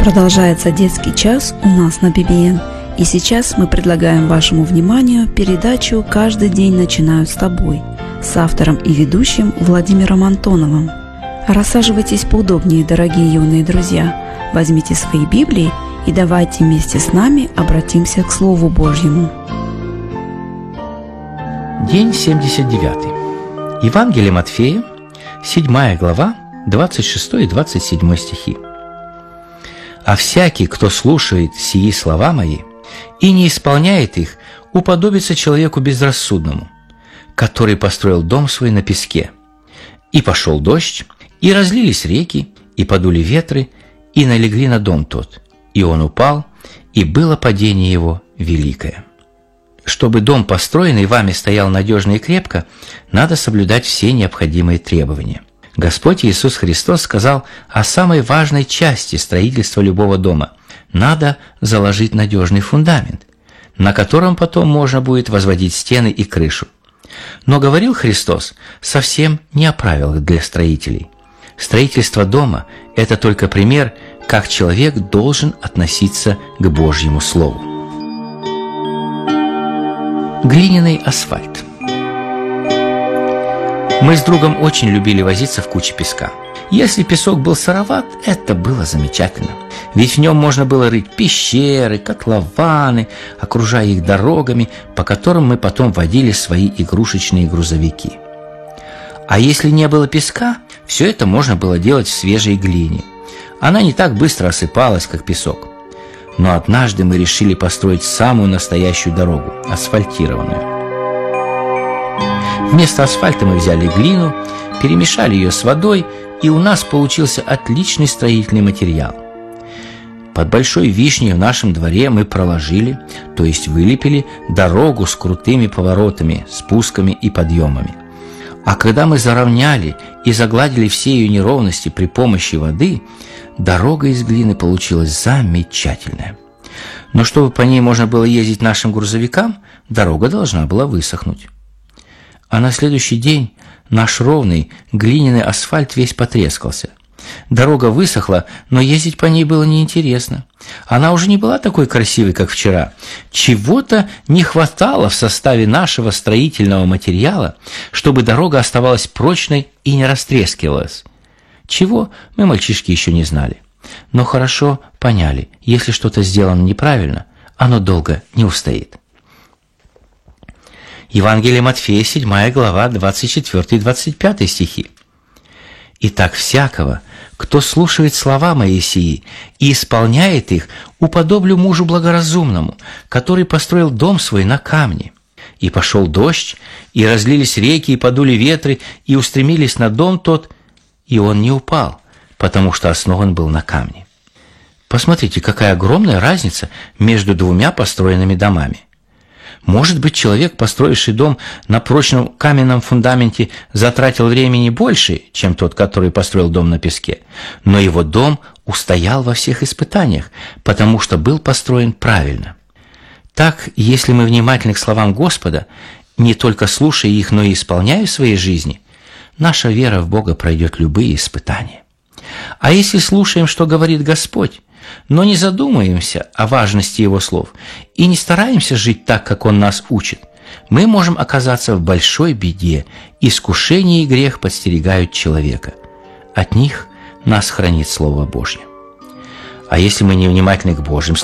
Продолжается детский час у нас на ББН. И сейчас мы предлагаем вашему вниманию передачу «Каждый день начинаю с тобой» с автором и ведущим Владимиром Антоновым. Рассаживайтесь поудобнее, дорогие юные друзья. Возьмите свои Библии и давайте вместе с нами обратимся к Слову Божьему. День 79. Евангелие Матфея, 7 глава, 26 и 27 стихи. «А всякий, кто слушает сии слова мои и не исполняет их, уподобится человеку безрассудному, который построил дом свой на песке. И пошел дождь, и разлились реки, и подули ветры, и налегли на дом тот. И он упал, и было падение его великое». Чтобы дом, построенный вами, стоял надежно и крепко, надо соблюдать все необходимые требования. Господь Иисус Христос сказал о самой важной части строительства любого дома. Надо заложить надежный фундамент, на котором потом можно будет возводить стены и крышу. Но говорил Христос совсем не о правилах для строителей. Строительство дома – это только пример, как человек должен относиться к Божьему Слову. Глиняный асфальт. Мы с другом очень любили возиться в куче песка. Если песок был сыроват, это было замечательно. Ведь в нем можно было рыть пещеры, котлованы, окружая их дорогами, по которым мы потом водили свои игрушечные грузовики. А если не было песка, все это можно было делать в свежей глине. Она не так быстро осыпалась, как песок. Но однажды мы решили построить самую настоящую дорогу, асфальтированную. Вместо асфальта мы взяли глину, перемешали ее с водой, и у нас получился отличный строительный материал. Под большой вишней в нашем дворе мы проложили, то есть вылепили, дорогу с крутыми поворотами, спусками и подъемами. А когда мы заровняли и загладили все ее неровности при помощи воды, дорога из глины получилась замечательная. Но чтобы по ней можно было ездить нашим грузовикам, дорога должна была высохнуть. А на следующий день наш ровный глиняный асфальт весь потрескался. Дорога высохла, но ездить по ней было неинтересно. Она уже не была такой красивой, как вчера. Чего-то не хватало в составе нашего строительного материала, чтобы дорога оставалась прочной и не растрескивалась. Чего, мы, мальчишки, еще не знали. Но хорошо поняли, если что-то сделано неправильно, оно долго не устоит. Евангелие Матфея, 7 глава, 24 и 25 стихи. «Итак, всякого, кто слушает слова мои сии и исполняет их, уподоблю мужу благоразумному, который построил дом свой на камне. И пошел дождь, и разлились реки, и подули ветры, и устремились на дом тот, и он не упал, потому что основан был на камне». Посмотрите, какая огромная разница между двумя построенными домами. Может быть, человек, построивший дом на прочном каменном фундаменте, затратил времени больше, чем тот, который построил дом на песке, но его дом устоял во всех испытаниях, потому что был построен правильно. Так, если мы внимательны к словам Господа, не только слушая их, но и исполняя в своей жизни, наша вера в Бога пройдет любые испытания. А если слушаем, что говорит Господь, но не задумаемся о важности Его слов и не стараемся жить так, как Он нас учит, мы можем оказаться в большой беде. Искушение и грех подстерегают человека. От них нас хранит Слово Божье. А если мы невнимательны к Божьим